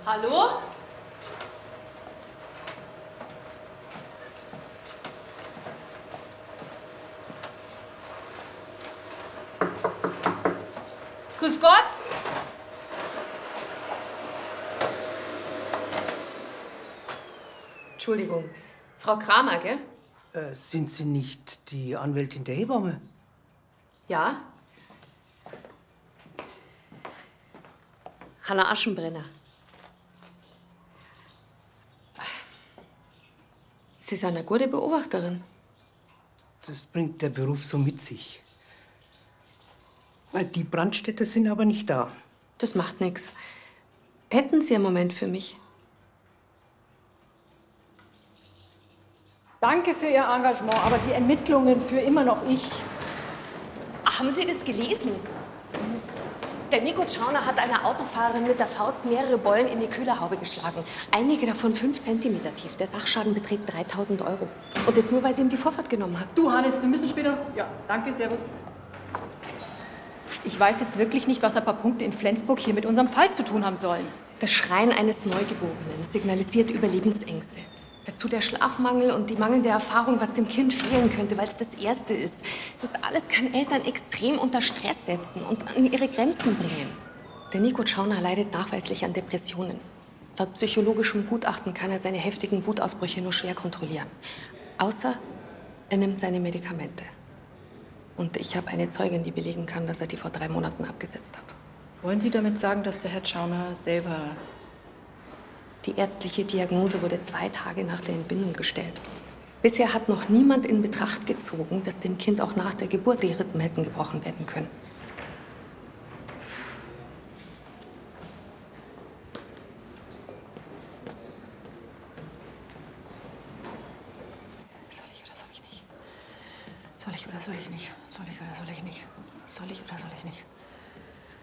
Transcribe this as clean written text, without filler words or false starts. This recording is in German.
Hallo? Grüß Gott. Entschuldigung, Frau Kramer, gell? Sind Sie nicht die Anwältin der Hebamme? Ja. Hanna Aschenbrenner. Sie sind eine gute Beobachterin. Das bringt der Beruf so mit sich. Die Brandstätter sind aber nicht da. Das macht nichts. Hätten Sie einen Moment für mich? Danke für Ihr Engagement, aber die Ermittlungen für immer noch ich. Haben Sie das gelesen? Der Nico Tschauner hat einer Autofahrerin mit der Faust mehrere Beulen in die Kühlerhaube geschlagen. Einige davon 5 Zentimeter tief. Der Sachschaden beträgt 3.000 €. Und das nur, weil sie ihm die Vorfahrt genommen hat. Du, Hannes, wir müssen später... Ja, danke, servus. Ich weiß jetzt wirklich nicht, was ein paar Punkte in Flensburg hier mit unserem Fall zu tun haben sollen. Das Schreien eines Neugeborenen signalisiert Überlebensängste. Dazu der Schlafmangel und die mangelnde Erfahrung, was dem Kind fehlen könnte, weil es das Erste ist. Das alles kann Eltern extrem unter Stress setzen und an ihre Grenzen bringen. Der Nico Tschauner leidet nachweislich an Depressionen. Laut psychologischem Gutachten kann er seine heftigen Wutausbrüche nur schwer kontrollieren. Außer er nimmt seine Medikamente. Und ich habe eine Zeugin, die belegen kann, dass er die vor 3 Monaten abgesetzt hat. Wollen Sie damit sagen, dass der Herr Tschauner selber... Die ärztliche Diagnose wurde 2 Tage nach der Entbindung gestellt. Bisher hat noch niemand in Betracht gezogen, dass dem Kind auch nach der Geburt die Rippen hätten gebrochen werden können. Soll ich oder soll ich nicht? Soll ich oder soll ich nicht? Soll ich oder soll ich nicht? Soll ich oder soll ich nicht?